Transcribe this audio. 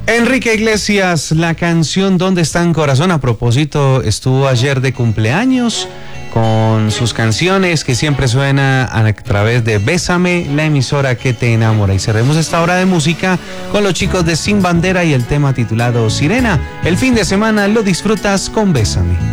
Enrique Iglesias, la canción ¿Dónde está corazón? A propósito, estuvo ayer de cumpleaños con sus canciones que siempre suena a través de Bésame, la emisora que te enamora. Y cerremos esta hora de música con los chicos de Sin Bandera y el tema titulado Sirena. El fin de semana lo disfrutas con Bésame.